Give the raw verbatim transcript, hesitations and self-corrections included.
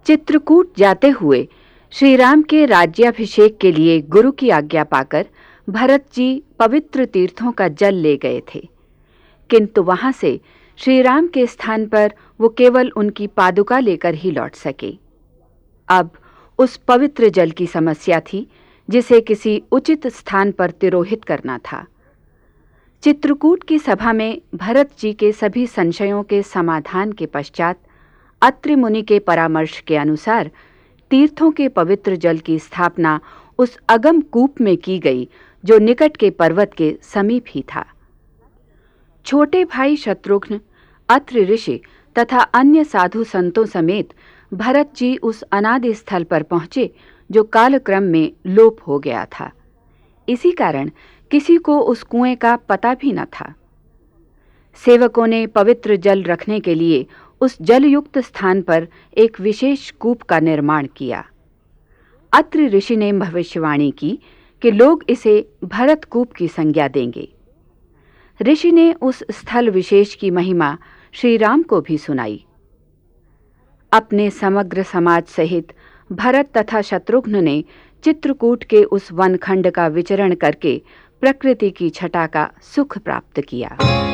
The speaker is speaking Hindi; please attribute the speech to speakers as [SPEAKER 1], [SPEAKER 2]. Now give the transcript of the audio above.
[SPEAKER 1] चित्रकूट जाते हुए श्री राम के राज्याभिषेक के लिए गुरु की आज्ञा पाकर भरत जी पवित्र तीर्थों का जल ले गए थे, किंतु वहां से श्री राम के स्थान पर वो केवल उनकी पादुका लेकर ही लौट सके। अब उस पवित्र जल की समस्या थी जिसे किसी उचित स्थान पर तिरोहित करना था। चित्रकूट की सभा में भरत जी के सभी संशयों के समाधान के पश्चात अत्रि मुनि के परामर्श के अनुसार तीर्थों के पवित्र जल की स्थापना उस अगम कूप में की गई जो निकट के पर्वत के समीप ही था। छोटे भाई शत्रुघ्न, अत्रि ऋषि तथा अन्य साधु संतों समेत भरत जी उस अनादि स्थल पर पहुंचे जो कालक्रम में लोप हो गया था। इसी कारण किसी को उस कुएं का पता भी न था। सेवकों ने पवित्र जल रखने के लिए उस जलयुक्त स्थान पर एक विशेष कूप का निर्माण किया। अत्रि ऋषि ने भविष्यवाणी की कि लोग इसे भरत कूप की संज्ञा देंगे। ऋषि ने उस स्थल विशेष की महिमा श्री राम को भी सुनाई। अपने समग्र समाज सहित भरत तथा शत्रुघ्न ने चित्रकूट के उस वनखंड का विचरण करके प्रकृति की छटा का सुख प्राप्त किया।